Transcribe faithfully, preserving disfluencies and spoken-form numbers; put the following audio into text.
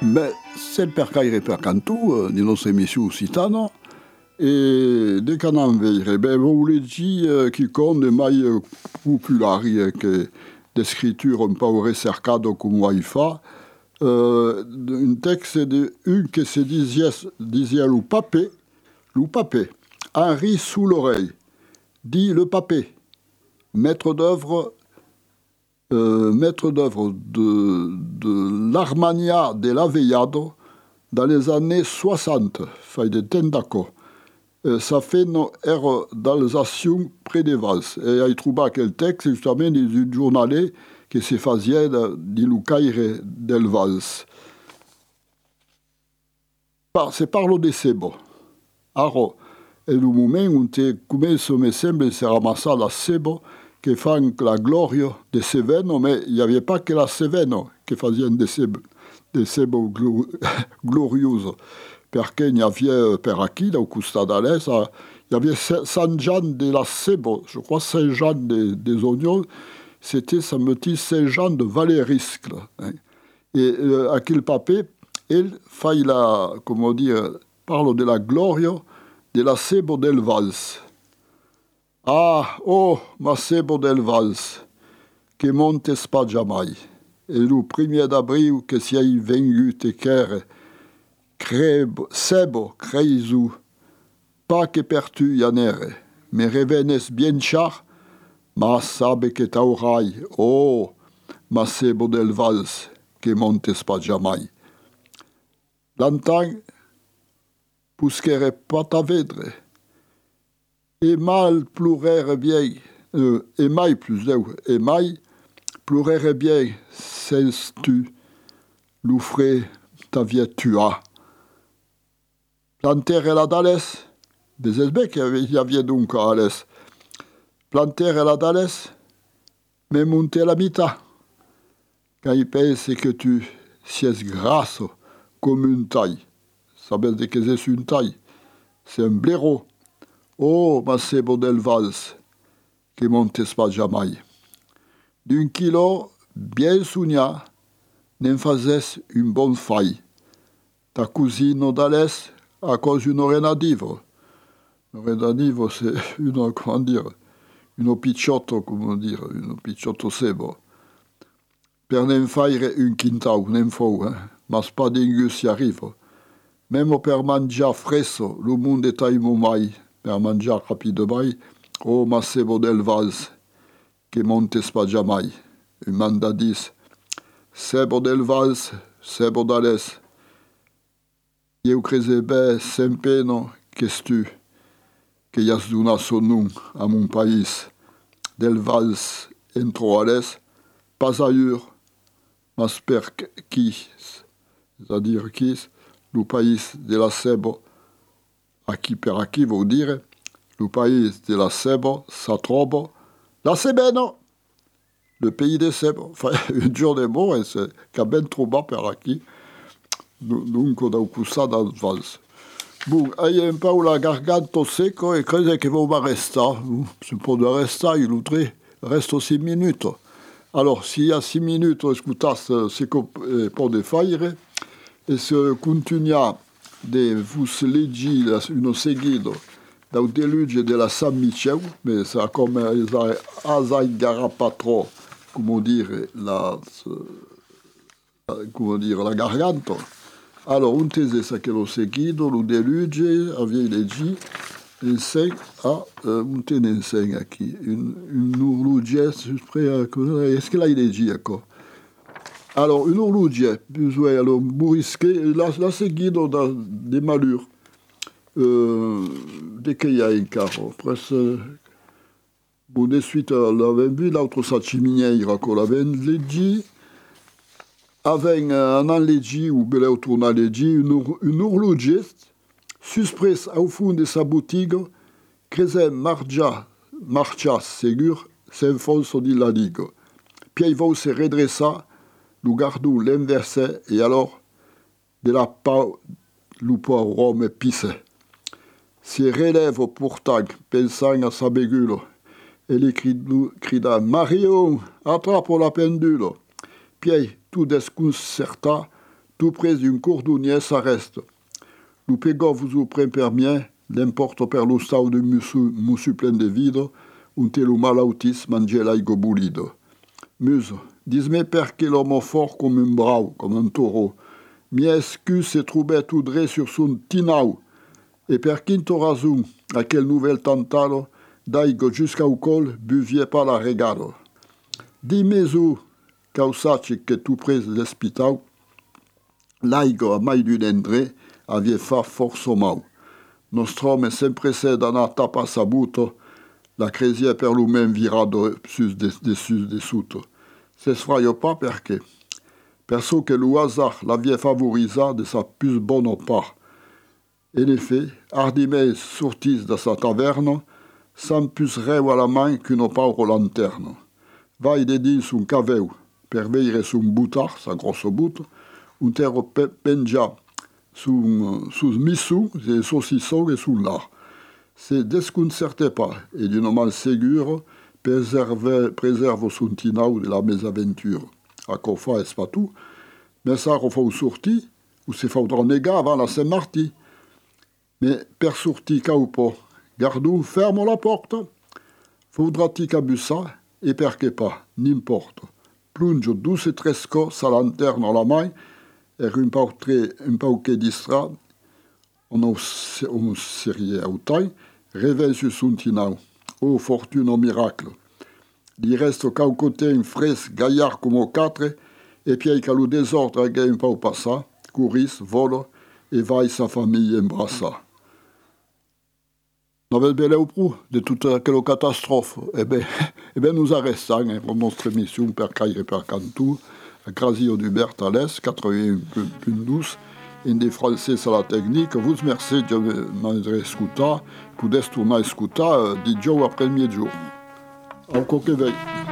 Beh, sempre caire per cantu, di nostre emissioni citano, e de canan veire, beh, vous leggi chi conde mai popolari che de scrittura un po' ricercato come vai fa, uh, un texte de un che se dizia, dizia le papé, le papé, Henri sous l'oreille, dit le papé, maître d'œuvre Euh, maître d'œuvre de, de l'Armania de l'Avellado dans les années soixante, fai de tendaco. Euh, ça fait no era d'Alsation près des Vals. Et il trouva quel texte justement d'un journalier qui se faisait di Lucaire del Vals. Par, se parlo de sebo. Alors, et le moment où tu commences, me semble, se ramasser la sebo, qui font la gloria de Cévennes, mais il n'y avait pas que la Cévennes qui faisait des sebo, des sebo glo, glorieuses. Parce qu'il y avait, per aquí, au Costa d'Alès, il y avait Saint-Jean de la Sebo, je crois Saint-Jean des, des Oignons, c'était sa petite Saint-Jean de Valériscle. Hein. Et euh, à quel papé, il fait la, comment dire, parle de la gloria de la Sebo del Vals. Ah, oh, ma sebo del Vals, che montes pas jamais. Et le premier d'avril que si ai vengu te quere, crebo, sebo, creisu, pas que pertu yanere, me revenes bien char, ma sabe que taurai, oh, ma sebo del Vals, que montes pas jamais. L'antang, pusquere pas ta vedre, et mal pleurer bien, euh, et maille plus d'eau, et maille pleurer bien, c'est tu, l'oufré ta vie tua. Planter et la dalès, des esbecs il y avait donc à l'est. Planter et la dalès, mais monter la mita. Quand il pense que tu sies grasse comme une taille, ça veut dire que c'est une taille, c'est un blaireau. Oh, ma sebo del Vals, que montes pas jamais. D'un kilo bien soigna, n'en faisais une bonne faille. Ta cousine d'Alès, à cause d'une renadivre. Une renadivre, c'est une, comment dire, une picciotto, comment dire, une picciotto sebo. Per n'en faire un quintau, n'en faut, hein, mas pas d'ingus y arrive. Même per mangiare fresso, le monde est taimo mai. Per mangiare rapidement, oh, ma sebo del Vals, que montes pas jamais. Un manda dis, sebo del Vals, sebo d'Alès. Eu creze bé, sempre no, qu'est-ce tu, que yas dona son nom à mon pays. Del Vals, entro Alès, pas ailleurs, mas per qui, c'est-à-dire qui, le pays de la sebo, aqui per aqui, vuol dire, le pays de la sebo, sa trobo, la sebeno, le pays des sebo. Enfin, un jour de mots, et c'est qu'à ben trop bas per aqui, donc on a coussa dans le Vals. Bon, il y a un peu la garganta seco, et crede que va rester, c'est pour de rester, il outre, reste six minutes. Alors, s'il y a six minutes, écoutas, c'est pour de faire, et se continue de vous leggi uno seguido dal deluge della San Michel, mais ça comme asai garapatro, comment dire, la, comment dire, la garganta. Alors, un tese sa che lo seguido, lo deluge, avia leggi, insegna a, un te ne insegna aqui, un, un urluge, est-ce que là il leggi, ecco? Alors, un urluge, bisogna alors mourisque, la, la seguido da, de malure. Euh, de che hi ha in carro, presso, bon, de suite, l'avem vu, l'altro sa cimineira, con l'avem leggi, avem un an leggi, ou beleu torna leggi, un, ur, un urluge, suspres au fond de sa boutique, crezem margia, marcia segur, s'enfonso di la digo. Puis il va se redressa, lu gardou l'inverse, et alors, de la pau, lupo Rome pisse. Se relève pourtant, pensant à sa bégule, et il crida, Marion, attrape la pendule. Puis, tout déconcerta, tout près d'une cordonnier s'arrête. Nous pegons vous au prend per mien, l'importe per lo stau de musu, musu plein de vide, un telo malautis mangelaigo bulido. Muse, dis-moi perché l'homme fort comme un brau, comme un taureau. Mi excuse se trouvait tout dre sur son tinau. Et per quinto raison, à quelle nouvelle tantalo, daigo jusqu'à au col, buviez pas la regalo. Dis-moi où, causace que tout près l'espitau, l'aigo a mai d'un endre, avie fa forso mau. Nostrom est sempre sed ana tapa sabuto, la cresia per lui-même virado sus de, de sus de suto. Se sfraio pas perché. Perso que le hasard l'avait favorisé de sa plus bonne part. En effet, Ardimé sortit de sa taverne, sans plus rêve à la main qu'une pauvre lanterne. Vai de dins un caveu, per veire son boutard, sa grosse boute, un terre penja sous, sous missou, et saucisson et sous l'art. Se desconcertait pas, et d'une mal ségure, préserve, préserve son tinau de la mésaventure. A cofa est pas tout, mais ça refa au sorti, ou se faudra négar avant la Saint-Marty. Mais per sorti ca ou pas, gardons, ferme la porte. Faudra-t-il cabussa, et perché pas, n'importe. Plunge douce et tresco sa lanterne à la main, et un portrait, un pauquet distrait, on a on serie au taille, réveille sur son tinau. Oh, fortune au miracle. Il reste au côté un fresque gaillard comme au quatre, et puis il y a le désordre à un peu passa, courisse, vole, et vaille sa famille embrassa. Nous avons bien au prou de toute quelle catastrophe. Eh bien, eh ben nous arrêtons hein, pour notre émission per Caire et per Cantou, à Grasio du Bertales, quatre-vingt-un virgule douze, in des Français à la technique. Vous merci de m'avoir écouté, pour tourner à écouter, di Joe après le jour. Encore que veille.